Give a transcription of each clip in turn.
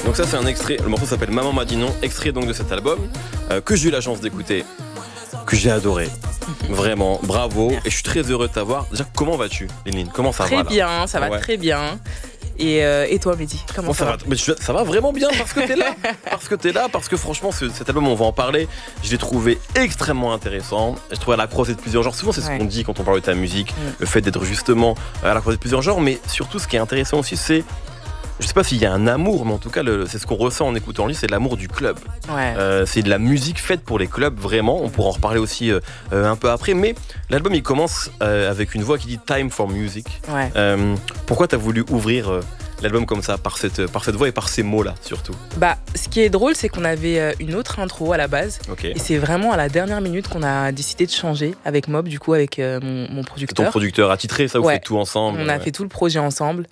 Donc ça c'est un extrait, le morceau s'appelle Maman m'a dit non, extrait donc de cet album que j'ai eu la chance d'écouter, que j'ai adoré. Vraiment, bravo. Merci. Et je suis très heureux de t'avoir. Déjà, comment vas-tu, Lénine? Comment ça va? Très bien, ça va très bien. Et toi, Mehdi, comment ça va? Ça va vraiment bien parce que t'es là. Parce que franchement, cet album, on va en parler. Je l'ai trouvé extrêmement intéressant. Je trouvais à la croisée de plusieurs genres. Souvent, c'est ce qu'on dit quand on parle de ta musique, le fait d'être justement à la croisée de plusieurs genres. Mais surtout, ce qui est intéressant aussi, c'est, je sais pas s'il y a un amour, mais en tout cas, c'est ce qu'on ressent en écoutant lui, c'est l'amour du club. C'est de la musique faite pour les clubs, vraiment. On pourra en reparler aussi un peu après. Mais l'album, il commence avec une voix qui dit Time for Music. Pourquoi t'as voulu ouvrir l'album comme ça, par cette voix et par ces mots-là, surtout? Ce qui est drôle, c'est qu'on avait une autre intro à la base. Et c'est vraiment à la dernière minute qu'on a décidé de changer avec Mob, du coup, avec mon producteur. C'est ton producteur attitré, ça, vous faites tout ensemble? On a fait tout le projet ensemble.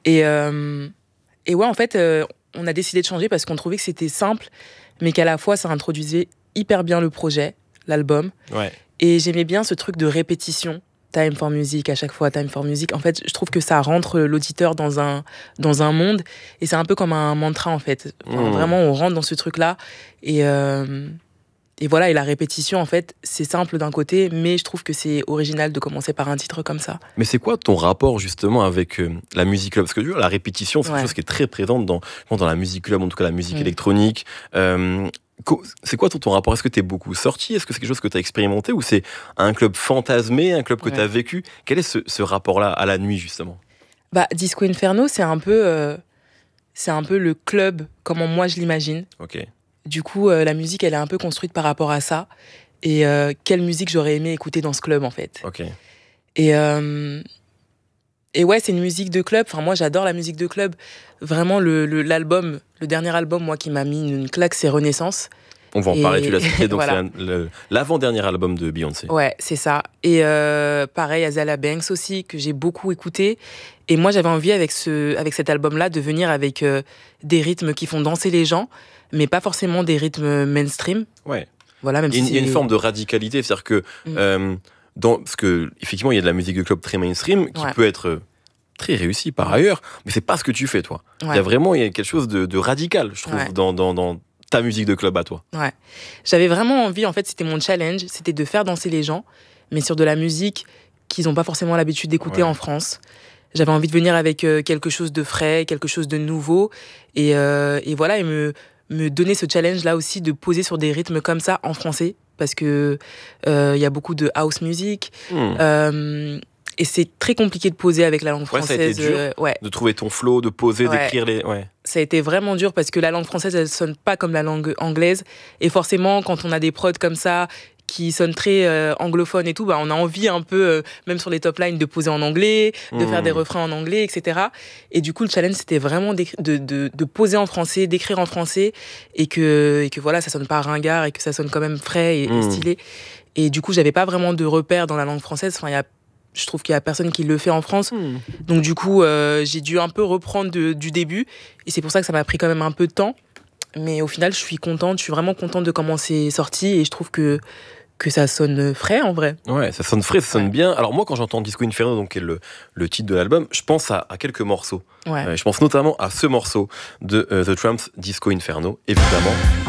Et ouais, en fait, on a décidé de changer parce qu'on trouvait que c'était simple, mais qu'à la fois, ça introduisait hyper bien le projet, l'album. Et j'aimais bien ce truc de répétition. Time for Music, à chaque fois, Time for Music. En fait, je trouve que ça rentre l'auditeur dans un monde. Et c'est un peu comme un mantra, en fait. Vraiment, on rentre dans ce truc-là. Et voilà, et la répétition, en fait, c'est simple d'un côté, mais je trouve que c'est original de commencer par un titre comme ça. Mais c'est quoi ton rapport, justement, avec la musique club? Parce que la répétition, c'est quelque chose qui est très présente dans la musique club, en tout cas la musique électronique. C'est quoi ton rapport? Est-ce que t'es beaucoup sorti? Est-ce que c'est quelque chose que t'as expérimenté? Ou c'est un club fantasmé, un club que t'as vécu? Quel est ce rapport-là à la nuit, justement? Disco Inferno, c'est un peu le club, comment moi je l'imagine. Du coup, la musique, elle est un peu construite par rapport à ça. Et quelle musique j'aurais aimé écouter dans ce club, en fait. Et ouais, c'est une musique de club. Enfin, moi, j'adore la musique de club. Vraiment, l'album, le dernier album, moi, qui m'a mis une claque, c'est Renaissance. On va en parler, tu l'as cité. Donc, voilà. C'est l'avant-dernier album de Beyoncé. Ouais, c'est ça. Et pareil, Azealia Banks aussi, que j'ai beaucoup écouté. Et moi, j'avais envie, avec cet album-là, de venir avec des rythmes qui font danser les gens, mais pas forcément des rythmes mainstream. Voilà, même il y a une forme de radicalité, c'est-à-dire que parce que effectivement il y a de la musique de club très mainstream qui peut être très réussie par ailleurs, mais c'est pas ce que tu fais, toi. Il y a quelque chose de radical, je trouve, dans ta musique de club à toi. J'avais vraiment envie, en fait, c'était mon challenge, c'était de faire danser les gens, mais sur de la musique qu'ils n'ont pas forcément l'habitude d'écouter en France. J'avais envie de venir avec quelque chose de frais, quelque chose de nouveau, et voilà, et me donner ce challenge-là aussi de poser sur des rythmes comme ça en français, parce que y a beaucoup de house music, et c'est très compliqué de poser avec la langue française. Ça a été dur de trouver ton flow, de poser, d'écrire les... Ça a été vraiment dur parce que la langue française, elle sonne pas comme la langue anglaise, et forcément, quand on a des prods comme ça, qui sonnent très anglophones et tout, on a envie un peu, même sur les top lines, de poser en anglais, de faire des refrains en anglais, etc. Et du coup, le challenge, c'était vraiment de poser en français, d'écrire en français, et que voilà, ça sonne pas ringard, et que ça sonne quand même frais et stylé. Et du coup, j'avais pas vraiment de repères dans la langue française. Enfin, je trouve qu'il y a personne qui le fait en France. Donc du coup, j'ai dû un peu reprendre du début. Et c'est pour ça que ça m'a pris quand même un peu de temps. Mais au final, je suis vraiment contente de comment c'est sorti. Et je trouve que ça sonne frais, en vrai. Ouais, ça sonne frais, ça sonne bien. Alors moi, quand j'entends Disco Inferno, donc qui est le titre de l'album, je pense à quelques morceaux. Je pense notamment à ce morceau de The Tramps, Disco Inferno, évidemment.